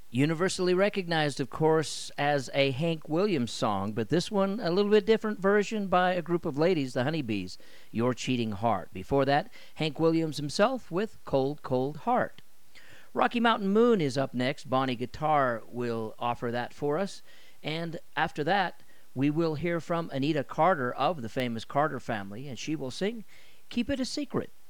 Universally recognized, of course, as a Hank Williams song, but this one a little bit different version by a group of ladies, the Honeybees, Your Cheating Heart. Before that, Hank Williams himself with Cold, Cold Heart. Rocky Mountain Moon is up next. Bonnie Guitar will offer that for us. And after that, we will hear from Anita Carter of the famous Carter family, and she will sing Keep It a Secret.